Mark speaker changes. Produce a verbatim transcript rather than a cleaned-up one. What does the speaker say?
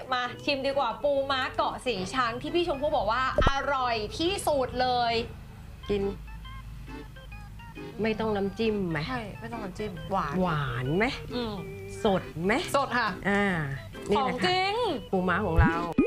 Speaker 1: มาชิมดีกว่าปูม้าเกาะสีชังที่พี่ชมพู่บอกว่าอร่อยที่สุดเลย
Speaker 2: กินไม่ต้องน้ำจิ้มไหม
Speaker 1: ใช่ไม่ต้องน้ำจิ้มหวาน
Speaker 2: หวานไหมสดไหม
Speaker 1: สดค่ะ
Speaker 2: อ่านี่
Speaker 1: ของ
Speaker 2: นะ
Speaker 1: จ
Speaker 2: คะ
Speaker 1: ริง
Speaker 2: ปูม้าของเรา